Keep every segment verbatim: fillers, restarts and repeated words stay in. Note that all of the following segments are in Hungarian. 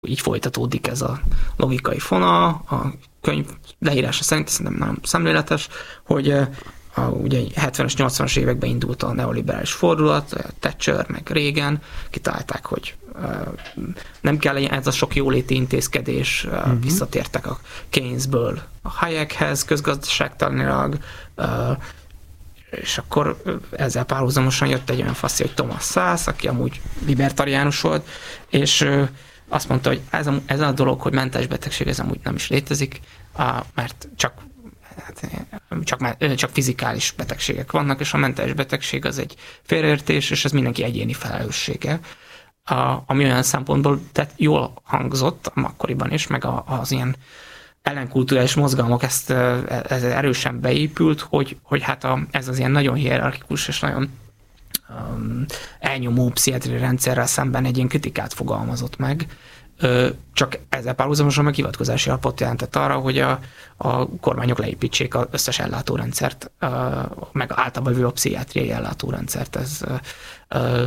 így folytatódik ez a logikai fonal, a könyv leírása szerint, szerintem nagyon szemléletes, hogy a, ugye hetvenes, nyolcvanas években indult a neoliberális fordulat, Thatcher meg Reagan, kitalálták, hogy nem kell ez a sok jóléti intézkedés, uh-huh. visszatértek a Keynesből a Hayekhez közgazdaságtanilag, és akkor ezzel párhuzamosan jött egy olyan faszi, hogy Thomas Szasz, aki amúgy libertariánus volt, és azt mondta, hogy ez a, ez a dolog, hogy mentális betegség, ez amúgy nem is létezik, mert csak, csak, csak fizikális betegségek vannak, és a mentális betegség az egy félreértés, és ez mindenki egyéni felelőssége. A, ami olyan szempontból tehát jól hangzott akkoriban is, meg a, az ilyen ellenkulturális mozgalmak ezt, ez erősen beépült, hogy, hogy hát a, ez az ilyen nagyon hierarchikus és nagyon um, elnyomó pszichiátriai rendszerrel szemben egy ilyen kritikát fogalmazott meg, Ö, csak ezzel párhuzamosan meg hivatkozási alapot jelentett arra, hogy a, a kormányok leépítsék az összes ellátórendszert, ö, meg általában véve a pszichiátriai ellátórendszert. Ez, ö,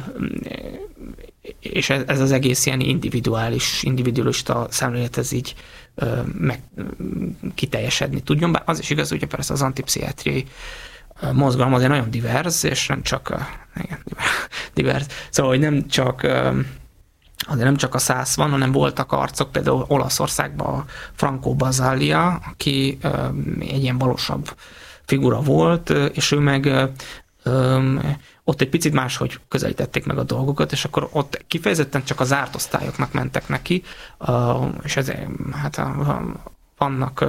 és ez, ez az egész ilyen individuális, individualista szemlélet, ez így ö, meg kiteljesedni tudjon. Bár az is igaz, hogy persze az antipszichiátriai mozgalom azért nagyon divers, és nem csak igen, divers. Szóval, hogy nem csak azért nem csak a Szasz van, hanem voltak arcok, például Olaszországban a Franco Basaglia, aki egy ilyen valósabb figura volt, és ő meg ott egy picit máshogy közelítették meg a dolgokat, és akkor ott kifejezetten csak az zárt osztályoknak mentek neki, és ez, hát vannak,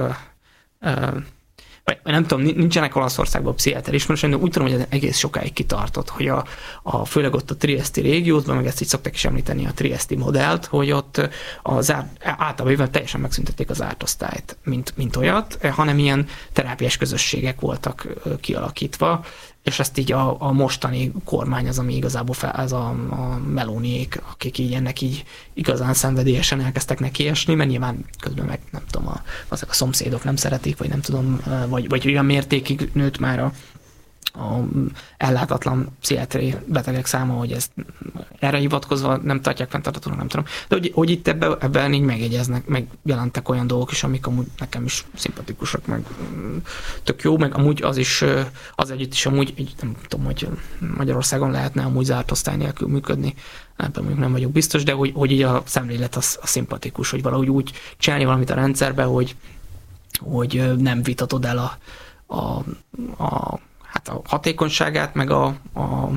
vagy nem tudom, nincsenek Olaszországban pszichiáter ismerősen, de úgy tudom, hogy ez egész sokáig kitartott, hogy a, a, főleg ott a trieszti régióban, meg ezt így szokták is említeni a trieszti modellt, hogy ott az általában teljesen megszüntették az zárt osztályt, mint, mint olyat, hanem ilyen terápiás közösségek voltak kialakítva, és ezt így a, a mostani kormány az, ami igazából fel, az a, a Meloniék, akik így ennek így igazán szenvedélyesen elkezdtek nekiesni, mert nyilván közben meg nem tudom, a, azok a szomszédok nem szeretik, vagy nem tudom, vagy, vagy olyan mértékig nőtt már a, a ellátatlan pszichiátriai betegek száma, hogy ezt erre hivatkozva nem tartják fenntartatónak, nem tudom. De hogy, hogy itt ebben, ebben így megjegyeznek, megjelentek olyan dolgok is, amik amúgy nekem is szimpatikusak, meg tök jó, meg amúgy az is, az együtt is amúgy, nem tudom, hogy Magyarországon lehetne amúgy zárt osztály nélkül működni, ebben mondjuk nem vagyok biztos, de hogy, hogy így a szemlélet az, az szimpatikus, hogy valahogy úgy csinálni valamit a rendszerbe, hogy, hogy nem vitatod el a, a, a hát a hatékonyságát, meg a, a,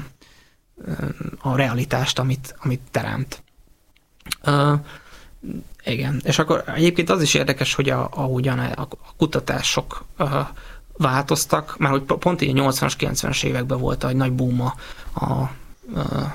a realitást, amit, amit teremt. Uh, igen, és akkor egyébként az is érdekes, hogy a, ahogyan a, a kutatások uh, változtak, mert hogy pont így a nyolcvanas, kilencvenes években volt egy nagy boom a, a uh,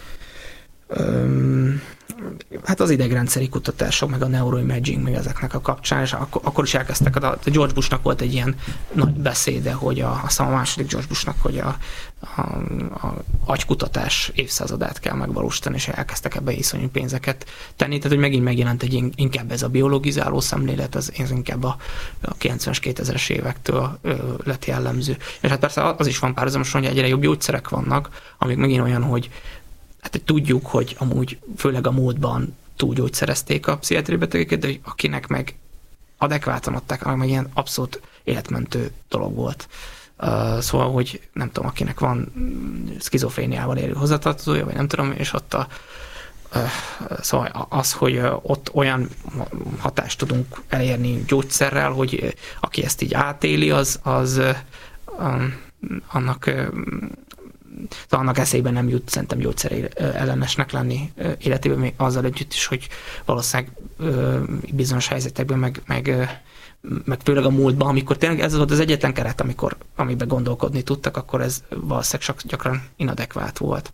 um, hát az idegrendszeri kutatások, meg a neuroimaging, meg ezeknek a kapcsán, és akkor, akkor is elkezdtek, a, a George Bushnak volt egy ilyen nagy beszéde, hogy a, aztán a második George Bushnak, hogy a, a, a agykutatás évszázadát kell megvalósítani, és elkezdtek ebbe iszonyú pénzeket tenni, tehát hogy megint megjelent egy inkább ez a biologizáló szemlélet, ez, ez inkább a, a kilencvenes, kétezres évektől ö, lett jellemző. És hát persze az is van párhuzamosan, hogy egyre jobb gyógyszerek vannak, amik megint olyan, hogy hát tudjuk, hogy amúgy főleg a múltban túlgyógyszerezték a pszichiátriai betegeket, de akinek meg adekvátan adták, annak meg ilyen abszolút életmentő dolog volt. Uh, szóval, hogy nem tudom, akinek van szkizofréniával élő hozzátartozója, vagy nem tudom, és ott a, uh, szóval az, hogy ott olyan hatást tudunk elérni gyógyszerrel, hogy aki ezt így átéli, az, az um, annak de annak eszélyben nem jut szerintem gyógyszer ellenesnek lenni életében, még azzal együtt is, hogy valószínűleg bizonyos helyzetekben, meg, meg, meg főleg a múltban, amikor tényleg ez volt az egyetlen keret, amikor, amiben gondolkodni tudtak, akkor ez valószínűleg gyakran inadekvát volt.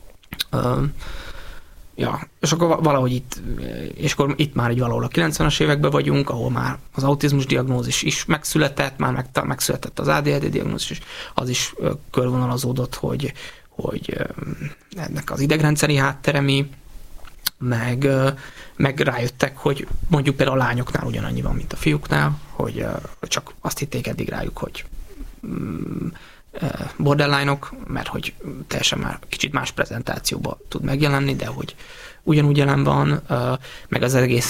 Ja, és akkor valahogy itt, és akkor itt már egy valahol a kilencvenes években vagyunk, ahol már az autizmus diagnózis is megszületett, már meg, megszületett az á dé há dé diagnózis is, az is körvonalazódott, hogy, hogy ennek az idegrendszeri háttere mi, meg, meg rájöttek, hogy mondjuk például a lányoknál ugyanannyi van, mint a fiúknál, hogy csak azt hitték eddig rájuk, hogy borderline-ok, mert hogy teljesen már kicsit más prezentációban tud megjelenni, de hogy ugyanúgy jelen van, meg az egész